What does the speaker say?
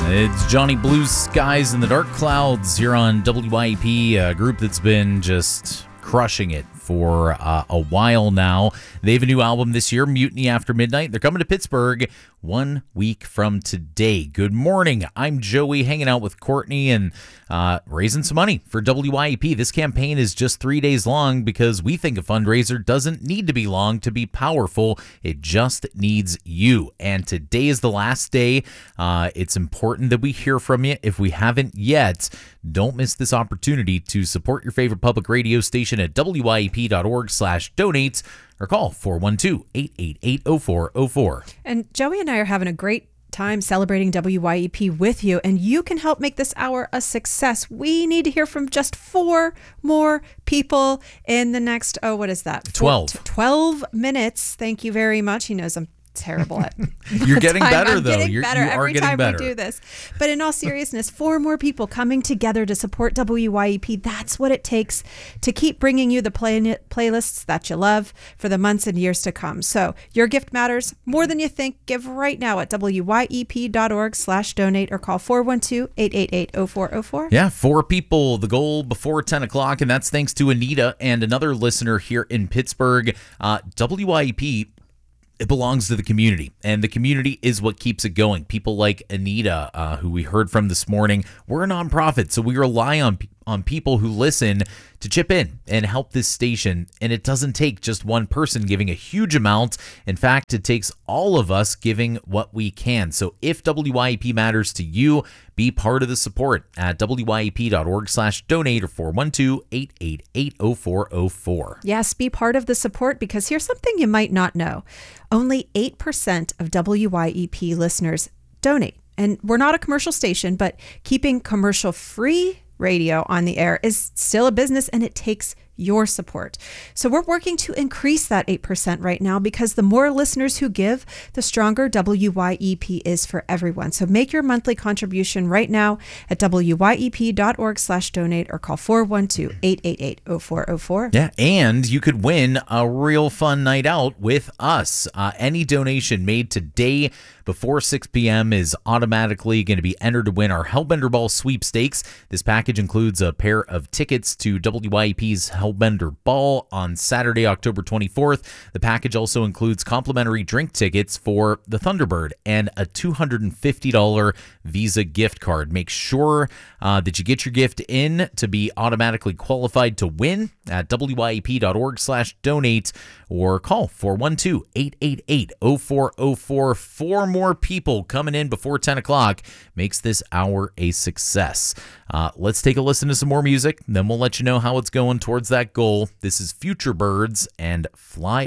It's Johnny Blue Skies in the Dark Clouds here on WYEP, a group that's been just crushing it for a while now. They have a new album this year, Mutiny After Midnight. They're coming to Pittsburgh 1 week from today. Good morning. I'm Joey, hanging out with Courtney and raising some money for WYEP. This campaign is just 3 days long because we think a fundraiser doesn't need to be long to be powerful. It just needs you. And today is the last day. It's important that we hear from you. If we haven't yet, don't miss this opportunity to support your favorite public radio station at wyep.org/donate or call 412-888-0404. And Joey and I are having a great time celebrating WYEP with you, and you can help make this hour a success. We need to hear from just 4 more people in the next, 12 minutes. Thank you very much. He knows I'm terrible at You're getting better, I'm though. Getting better every getting time better. we do this. But in all seriousness, 4 more people coming together to support WYEP. That's what it takes to keep bringing you the playlists that you love for the months and years to come. So your gift matters more than you think. Give right now at wyep.org/donate or call 412-888-0404. Yeah, 4 people, the goal before 10 o'clock, and that's thanks to Anita and another listener here in Pittsburgh. WYEP, it belongs to the community, and the community is what keeps it going. People like Anita, who we heard from this morning, we're a nonprofit, so we rely on people who listen to chip in and help this station. And it doesn't take just one person giving a huge amount. In fact, it takes all of us giving what we can. So if WYEP matters to you, be part of the support at wyep.org/donate or 412-888-0404. Yes, be part of the support, because here's something you might not know. Only 8% of WYEP listeners donate. And we're not a commercial station, but keeping commercial-free radio on the air is still a business, and it takes your support. So we're working to increase that 8% right now, because the more listeners who give, the stronger WYEP is for everyone. So make your monthly contribution right now at wyep.org/donate or call 412-888-0404. Yeah, and you could win a real fun night out with us. Any donation made today before 6 p.m. is automatically going to be entered to win our Hellbender Ball sweepstakes. This package includes a pair of tickets to WYEP's Hellbender Ball on Saturday, October 24th. The package also includes complimentary drink tickets for the Thunderbird and a $250 Visa gift card. Make sure that you get your gift in to be automatically qualified to win at wyep.org/donate or call 412-888-0404. 4 more people coming in before 10 o'clock makes this hour a success. Let's take a listen to some more music, then we'll let you know how it's going towards that goal. This is Future Birds and Fly